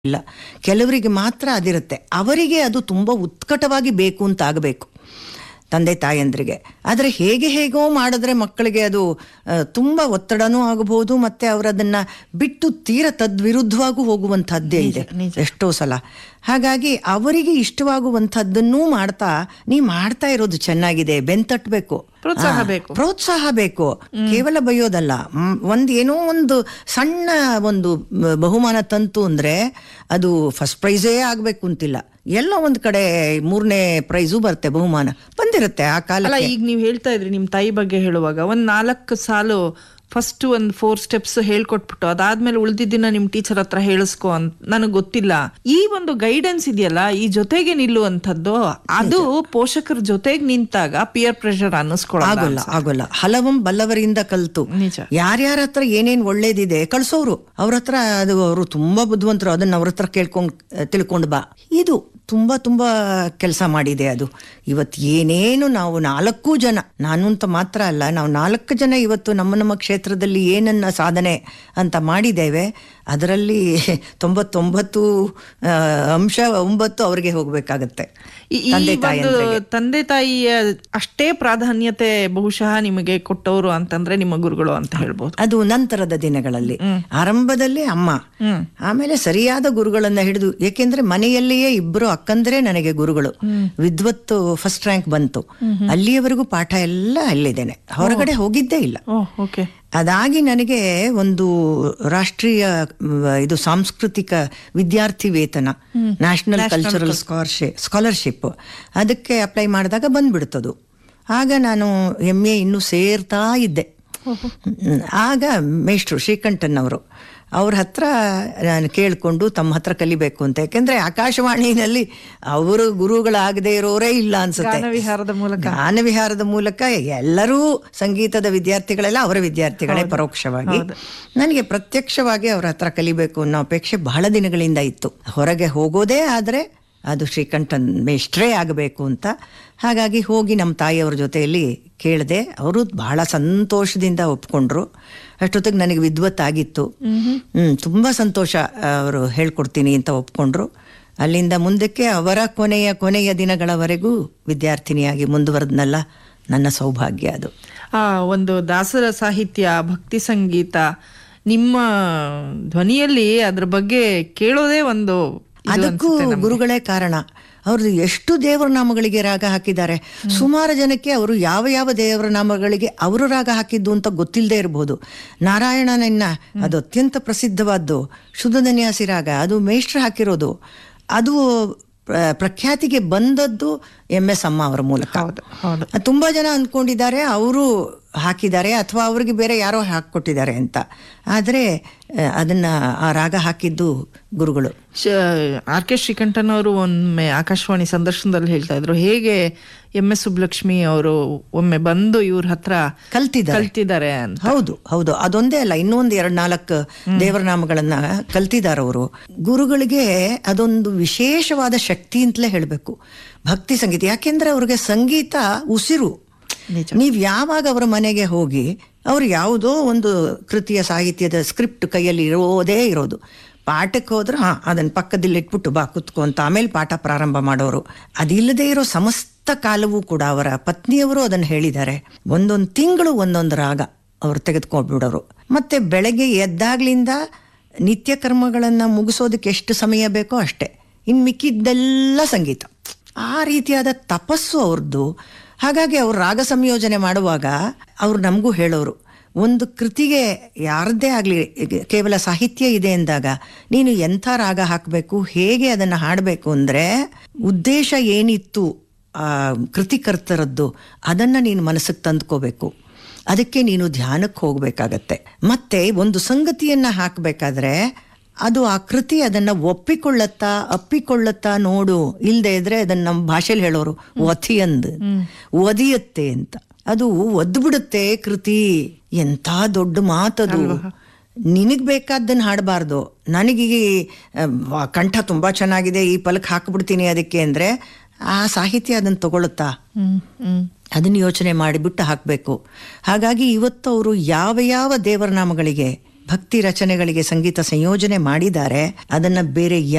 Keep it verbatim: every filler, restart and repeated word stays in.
ಇಲ್ಲ, ಕೆಲವರಿಗೆ ಮಾತ್ರ ಅದಿರುತ್ತೆ. ಅವರಿಗೆ ಅದು ತುಂಬ ಉತ್ಕಟವಾಗಿ ಬೇಕು ಅಂತ ಆಗಬೇಕು ತಂದೆ ತಾಯಂದ್ರಿಗೆ. ಆದರೆ ಹೇಗೆ ಹೇಗೋ ಮಾಡಿದ್ರೆ ಮಕ್ಕಳಿಗೆ ಅದು ತುಂಬ ಒತ್ತಡನೂ ಆಗಬಹುದು, ಮತ್ತು ಅವರದನ್ನು ಬಿಟ್ಟು ತೀರ ತದ್ವಿರುದ್ಧವಾಗೂ ಹೋಗುವಂಥದ್ದೇ ಇದೆ ಎಷ್ಟೋ ಸಲ. ಹಾಗಾಗಿ ಅವರಿಗೆ ಇಷ್ಟವಾಗುವಂಥದ್ದನ್ನೂ ಮಾಡ್ತಾ ನೀ ಮಾಡ್ತಾ ಇರೋದು ಚೆನ್ನಾಗಿದೆ, ಬೆಂತಟ್ಟಬೇಕು, ಪ್ರೋತ್ಸಾಹ ಬೇಕು ಪ್ರೋತ್ಸಾಹ ಬೇಕು ಕೇವಲ ಬೈಯೋದಲ್ಲ. ಒಂದು ಏನೋ ಒಂದು ಸಣ್ಣ ಒಂದು ಬಹುಮಾನ ತಂತು ಅಂದ್ರೆ ಅದು ಫಸ್ಟ್ ಪ್ರೈಸೇ ಆಗ್ಬೇಕು ಅಂತಿಲ್ಲ, ಎಲ್ಲ ಒಂದ್ ಕಡೆ ಮೂರನೇ ಪ್ರೈಸು ಬರುತ್ತೆ, ಬಹುಮಾನ ಬಂದಿರುತ್ತೆ ಆ ಕಾಲ. ಈಗ ನೀವು ಹೇಳ್ತಾ ಇದ್ರಿ ನಿಮ್ ತಾಯಿ ಬಗ್ಗೆ ಹೇಳುವಾಗ ಒಂದ್ ನಾಲ್ಕು ಸಾಲು ಫಸ್ಟ್ ಒಂದು ಫೋರ್ ಸ್ಟೆಪ್ಸ್ ಹೇಳ್ಕೊಟ್ಬಿಟ್ಟು ಅದಾದ್ಮೇಲೆ ಉಳಿದಿದ್ದನ್ನ ನಿಮ್ ಟೀಚರ್ ಹತ್ರ ಹೇಳಿಸ್ಕೊ ಅಂತ ನನಗೆ ಗೊತ್ತಿಲ್ಲ. ಈ ಒಂದು ಗೈಡೆನ್ಸ್ ಇದೆಯಲ್ಲ, ಈ ಜೊತೆಗೆ ನಿಲ್ಲುವಂಥದ್ದು, ಅದು ಪೋಷಕರ ಜೊತೆಗೆ ನಿಂತಾಗ ಪಿಯರ್ ಪ್ರೆಷರ್ ಅನ್ನಿಸ್ಕೊಳ್ಳೋಲ್ಲ. ಆಗೋಲ್ಲ ಆಗೋಲ್ಲ ಹಲವಂ ಬಲ್ಲವರಿಂದ ಕಲ್ತು ಯಾರ್ಯಾರ ಹತ್ರ ಏನೇನ್ ಒಳ್ಳೇದಿದೆ ಕಳ್ಸೋರು, ಅವ್ರ ಹತ್ರ ಅದು ಅವರು ತುಂಬಾ ಬುದ್ಧಿವಂತರು, ಅದನ್ನ ಅವ್ರ ಹತ್ರ ಕೇಳ್ಕೊಂಡ್ ತಿಳ್ಕೊಂಡ್ ಬಾ. ಇದು ತುಂಬಾ ತುಂಬಾ ಕೆಲಸ ಮಾಡಿದೆ ಅದು. ಇವತ್ತು ಏನೇನು ನಾವು ನಾಲ್ಕು ಜನ, ನಾನು ಅಂತ ಮಾತ್ರ ಅಲ್ಲ, ನಾವು ನಾಲ್ಕು ಜನ ಇವತ್ತು ನಮ್ಮ ನಮ್ಮ ಕ್ಷೇತ್ರದಲ್ಲಿ ಏನನ್ನ ಸಾಧನೆ ಅಂತ ಮಾಡಿದ್ದೇವೆ, ಅದರಲ್ಲಿ ತೊಂಬತ್ತೊಂಬತ್ತು ಅಂಶ ಒಂಬತ್ತು ಅವರಿಗೆ ಹೋಗ್ಬೇಕಾಗತ್ತೆ. ತಂದೆ ತಾಯಿ ತಂದೆ ತಾಯಿಯ ಅಷ್ಟೇ ಪ್ರಾಧಾನ್ಯತೆ ಬಹುಶಃ ನಿಮಗೆ ಕೊಟ್ಟವರು ಅಂತಂದ್ರೆ ನಿಮ್ಮ ಗುರುಗಳು ಅಂತ ಹೇಳ್ಬೋದು. ಅದು ನಂತರದ ದಿನಗಳಲ್ಲಿ, ಆರಂಭದಲ್ಲಿ ಅಮ್ಮ, ಆಮೇಲೆ ಸರಿಯಾದ ಗುರುಗಳನ್ನ ಹಿಡಿದು, ಏಕೆಂದ್ರೆ ಮನೆಯಲ್ಲಿಯೇ ಇಬ್ಬರು ಅಕ್ಕಂದ್ರೆ ನನಗೆ ಗುರುಗಳು. ವಿದ್ವತ್ತು ಫಸ್ಟ್ ರ್ಯಾಂಕ್ ಬಂತು, ಅಲ್ಲಿಯವರೆಗೂ ಪಾಠ ಎಲ್ಲ ಅಲ್ಲಿದ್ದೇನೆ, ಹೊರಗಡೆ ಹೋಗಿದ್ದೇ ಇಲ್ಲ. ಅದಾಗಿ ನನಗೆ ಒಂದು ರಾಷ್ಟ್ರೀಯ ಇದು ಸಾಂಸ್ಕೃತಿಕ ವಿದ್ಯಾರ್ಥಿ ವೇತನ, ನ್ಯಾಷನಲ್ ಕಲ್ಚರಲ್ ಸ್ಕಾಲರ್ಶಿಪ್ ಸ್ಕಾಲರ್ಶಿಪ್ ಅದಕ್ಕೆ ಅಪ್ಲೈ ಮಾಡಿದಾಗ ಬಂದ್ಬಿಡ್ತದು. ಆಗ ನಾನು ಎಮ್ ಎ ಇನ್ನೂ ಸೇರ್ತಾ ಇದ್ದೆ. ಆಗ ಮೇಷ್ಟ್ರು ಶ್ರೀಕಂಠನ್ ಅವರು ಅವ್ರ ಹತ್ರ ನಾನು ಕೇಳಿಕೊಂಡು ತಮ್ಮ ಹತ್ರ ಕಲಿಬೇಕು ಅಂತ, ಯಾಕೆಂದ್ರೆ ಆಕಾಶವಾಣಿನಲ್ಲಿ ಅವರು ಗುರುಗಳಾಗದೇ ಇರೋರೇ ಇಲ್ಲ ಅನ್ಸುತ್ತೆ. ಗಾನವಿಹಾರದ ಮೂಲಕ ಗಾನವಿಹಾರದ ಮೂಲಕ ಎಲ್ಲರೂ ಸಂಗೀತದ ವಿದ್ಯಾರ್ಥಿಗಳೆಲ್ಲ ಅವರ ವಿದ್ಯಾರ್ಥಿಗಳೇ ಪರೋಕ್ಷವಾಗಿ. ನನಗೆ ಪ್ರತ್ಯಕ್ಷವಾಗಿ ಅವ್ರ ಹತ್ರ ಕಲಿಬೇಕು ಅನ್ನೋ ಅಪೇಕ್ಷೆ ಬಹಳ ದಿನಗಳಿಂದ ಇತ್ತು. ಹೊರಗೆ ಹೋಗೋದೇ ಆದರೆ ಅದು ಶ್ರೀಕಂಠನ್ ಮೇಷ್ಟ್ರೇ ಆಗಬೇಕು ಅಂತ. ಹಾಗಾಗಿ ಹೋಗಿ ನಮ್ಮ ತಾಯಿಯವ್ರ ಜೊತೆಯಲ್ಲಿ ಕೇಳಿದೆ, ಅವರು ಬಹಳ ಸಂತೋಷದಿಂದ ಒಪ್ಕೊಂಡ್ರು. ಅಷ್ಟೊತ್ತಿಗೆ ನನಗೆ ವಿದ್ವತ್ತಾಗಿತ್ತು. ಹ್ಮ್ ತುಂಬಾ ಸಂತೋಷ, ಅವರು ಹೇಳ್ಕೊಡ್ತೀನಿ ಅಂತ ಒಪ್ಕೊಂಡ್ರು. ಅಲ್ಲಿಂದ ಮುಂದಕ್ಕೆ ಅವರ ಕೊನೆಯ ಕೊನೆಯ ದಿನಗಳವರೆಗೂ ವಿದ್ಯಾರ್ಥಿನಿಯಾಗಿ ಮುಂದುವರೆದ್ನಲ್ಲ, ನನ್ನ ಸೌಭಾಗ್ಯ ಅದು. ಆ ಒಂದು ದಾಸರ ಸಾಹಿತ್ಯ, ಭಕ್ತಿ ಸಂಗೀತ, ನಿಮ್ಮ ಧ್ವನಿಯಲ್ಲಿ ಅದ್ರ ಬಗ್ಗೆ ಕೇಳೋದೇ ಒಂದು, ಅದಕ್ಕೂ ಗುರುಗಳೇ ಕಾರಣ. ಅವ್ರದ್ದು ಎಷ್ಟು ದೇವರ ನಾಮಗಳಿಗೆ ರಾಗ ಹಾಕಿದ್ದಾರೆ. ಸುಮಾರು ಜನಕ್ಕೆ ಅವರು ಯಾವ ಯಾವ ದೇವರ ನಾಮಗಳಿಗೆ ಅವರು ರಾಗ ಹಾಕಿದ್ದು ಅಂತ ಗೊತ್ತಿಲ್ಲದೆ ಇರಬಹುದು. ನಾರಾಯಣನನ್ನ ಅದು ಅತ್ಯಂತ ಪ್ರಸಿದ್ಧವಾದ್ದು ಶುದ್ಧಧನ್ಯಾಸಿ ರಾಗ, ಅದು ಮೇಷ್ಟ್ರು ಹಾಕಿರೋದು. ಅದು ಪ್ರಖ್ಯಾತಿಗೆ ಬಂದದ್ದು ಎಂ ಎಸ್ ಅಮ್ಮ ಅವರ ಮೂಲಕ. ತುಂಬಾ ಜನ ಅಂದ್ಕೊಂಡಿದ್ದಾರೆ ಅವರು ಹಾಕಿದ್ದಾರೆ ಅಥವಾ ಅವ್ರಿಗೆ ಬೇರೆ ಯಾರೋ ಹಾಕಿಕೊಟ್ಟಿದ್ದಾರೆ ಅಂತ, ಆದರೆ ಅದನ್ನ ಆ ರಾಗ ಹಾಕಿದ್ದು ಗುರುಗಳು. ಆರ್ ಕೆ ಶ್ರೀಕಂಠನ್ ಅವರು ಒಮ್ಮೆ ಆಕಾಶವಾಣಿ ಸಂದರ್ಶನದಲ್ಲಿ ಹೇಳ್ತಾ ಇದ್ರು, ಹೇಗೆ ಎಂ ಎಸ್ ಸುಬ್ಬಲಕ್ಷ್ಮಿ ಅವರು ಒಮ್ಮೆ ಬಂದು ಇವ್ರ ಹತ್ರ ಕಲ್ತಿದ್ದಾರೆ ಕಲ್ತಿದ್ದಾರೆ ಅಂತ. ಹೌದು ಹೌದು ಅದೊಂದೇ ಅಲ್ಲ, ಇನ್ನೊಂದು ಎರಡ್ ನಾಲ್ಕು ದೇವರ ನಾಮಗಳನ್ನ ಕಲ್ತಿದ್ದಾರೆ ಅವರು. ಗುರುಗಳಿಗೆ ಅದೊಂದು ವಿಶೇಷವಾದ ಶಕ್ತಿ ಅಂತಲೇ ಹೇಳಬೇಕು ಭಕ್ತಿ ಸಂಗೀತ. ಯಾಕೆಂದ್ರೆ ಅವ್ರಿಗೆ ಸಂಗೀತ ಉಸಿರು. ನೀವ್ ಯಾವಾಗ ಅವರ ಮನೆಗೆ ಹೋಗಿ ಅವ್ರು ಯಾವುದೋ ಒಂದು ಕೃತಿಯ ಸಾಹಿತ್ಯದ ಸ್ಕ್ರಿಪ್ಟ್ ಕೈಯಲ್ಲಿ ಇರೋದೇ ಇರೋದು, ಪಾಠಕ್ಕೆ ಹೋದ್ರೆ ಹಾ ಅದನ್ನ ಪಕ್ಕದಲ್ಲಿ ಇಟ್ಬಿಟ್ಟು ಬಾ ಕುತ್ಕೊ ಅಂತ ಆಮೇಲೆ ಪಾಠ ಪ್ರಾರಂಭ ಮಾಡೋರು. ಅದಿಲ್ಲದೆ ಇರೋ ಸಮಸ್ತ ಕಾಲವೂ ಕೂಡ ಅವರ ಪತ್ನಿಯವರು ಅದನ್ನು ಹೇಳಿದ್ದಾರೆ. ಒಂದೊಂದು ತಿಂಗಳು ಒಂದೊಂದು ರಾಗ ಅವ್ರು ತೆಗೆದುಕೊಂಡ್ಬಿಡೋರು. ಮತ್ತೆ ಬೆಳಗ್ಗೆ ಎದ್ದಾಗ್ಲಿಂದ ನಿತ್ಯ ಕರ್ಮಗಳನ್ನ ಮುಗಿಸೋದಕ್ಕೆ ಎಷ್ಟು ಸಮಯ ಬೇಕೋ ಅಷ್ಟೇ, ಇನ್ ಮಿಕ್ಕಿದ್ದೆಲ್ಲ ಸಂಗೀತ. ಆ ರೀತಿಯಾದ ತಪಸ್ಸು ಅವ್ರದ್ದು. ಹಾಗಾಗಿ ಅವ್ರು ರಾಗ ಸಂಯೋಜನೆ ಮಾಡುವಾಗ ಅವ್ರು ನಮಗೂ ಹೇಳೋರು, ಒಂದು ಕೃತಿಗೆ ಯಾರದ್ದೇ ಆಗಲಿ ಕೇವಲ ಸಾಹಿತ್ಯ ಇದೆ ಎಂದಾಗ ನೀನು ಎಂಥ ರಾಗ ಹಾಕಬೇಕು, ಹೇಗೆ ಅದನ್ನು ಹಾಡಬೇಕು ಅಂದರೆ ಉದ್ದೇಶ ಏನಿತ್ತು ಆ ಕೃತಿಕರ್ತರದ್ದು ಅದನ್ನು ನೀನು ಮನಸ್ಸಿಗೆ ತಂದ್ಕೋಬೇಕು. ಅದಕ್ಕೆ ನೀನು ಧ್ಯಾನಕ್ಕೆ ಹೋಗಬೇಕಾಗತ್ತೆ. ಮತ್ತೆ ಒಂದು ಸಂಗತಿಯನ್ನು ಹಾಕಬೇಕಾದ್ರೆ ಅದು ಆ ಕೃತಿ ಅದನ್ನ ಒಪ್ಪಿಕೊಳ್ಳತ್ತಾ ಅಪ್ಪಿಕೊಳ್ಳತ್ತಾ ನೋಡು, ಇಲ್ದೇ ಇದ್ರೆ ಅದನ್ನ ನಮ್ಮ ಭಾಷೆಯಲ್ಲಿ ಹೇಳೋರು ಒಥಿಯಂದ್ ಒದಿಯತ್ತೆ ಅಂತ. ಅದು ಒದ್ಬಿಡುತ್ತೆ ಕೃತಿ. ಎಂಥ ದೊಡ್ಡ ಮಾತದು. ನಿನಗ್ ಬೇಕಾದ್ದನ್ನು ಹಾಡಬಾರ್ದು. ನನಗೀಗ ಕಂಠ ತುಂಬಾ ಚೆನ್ನಾಗಿದೆ, ಈ ಪಲಕ್ ಹಾಕ್ಬಿಡ್ತೀನಿ ಅದಕ್ಕೆ ಅಂದ್ರೆ ಆ ಸಾಹಿತ್ಯ ಅದನ್ನ ತಗೊಳುತ್ತಾ, ಅದನ್ನ ಯೋಚನೆ ಮಾಡಿಬಿಟ್ಟು ಹಾಕಬೇಕು. ಹಾಗಾಗಿ ಇವತ್ತು ಅವರು ಯಾವ ಯಾವ ದೇವರ ನಾಮಗಳಿಗೆ ಭಕ್ತಿ ರಚನೆಗಳಿಗೆ ಸಂಗೀತ ಸಂಯೋಜನೆ ಮಾಡಿದ್ದಾರೆ, ಅದನ್ನ ಬೇರೆ